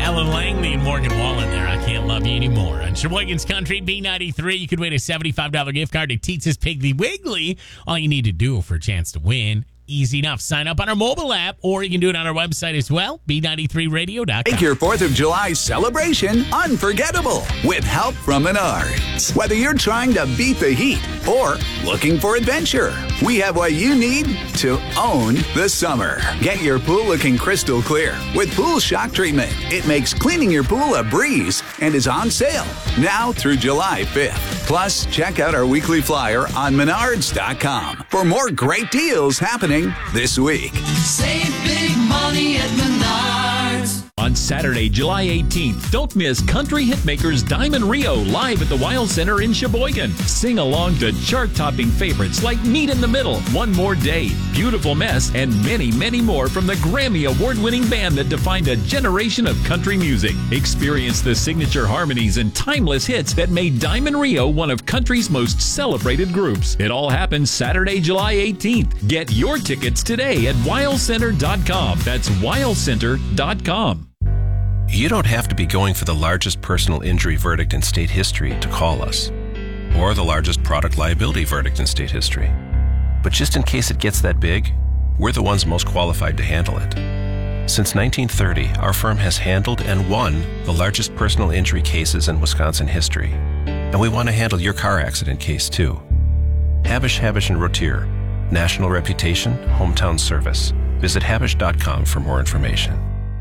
Alan Langley and Morgan Wallen there. I Can't Love You Anymore. On Sheboygan's Country B93, you could win a $75 gift card to Teetza's Piggly Wiggly. All you need to do for a chance to win, easy enough. Sign up on our mobile app, or you can do it on our website as well, b93radio.com. Make your 4th of July celebration unforgettable with help from Menards. Whether you're trying to beat the heat or looking for adventure, we have what you need to own the summer. Get your pool looking crystal clear with Pool Shock Treatment. It makes cleaning your pool a breeze and is on sale now through July 5th. Plus, check out our weekly flyer on Menards.com for more great deals happening this week. Save big money at Menards. On Saturday, July 18th, don't miss country hitmakers Diamond Rio live at the Wild Center in Sheboygan. Sing along to chart-topping favorites like Meet in the Middle, One More Day, Beautiful Mess, and many, many more from the Grammy Award-winning band that defined a generation of country music. Experience the signature harmonies and timeless hits that made Diamond Rio one of country's most celebrated groups. It all happens Saturday, July 18th. Get your tickets today at wildcenter.com. That's wildcenter.com. You don't have to be going for the largest personal injury verdict in state history to call us, or the largest product liability verdict in state history. But just in case it gets that big, we're the ones most qualified to handle it. Since 1930, our firm has handled and won the largest personal injury cases in Wisconsin history. And we want to handle your car accident case too. Habish, Habish & Rotier. National reputation, hometown service. Visit habish.com for more information.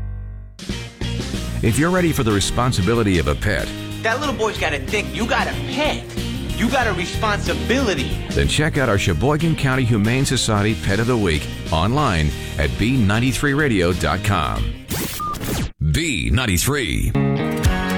If you're ready for the responsibility of a pet, that little boy's got to think you got a pet. You got a responsibility. Then check out our Sheboygan County Humane Society Pet of the Week online at B93radio.com. B93.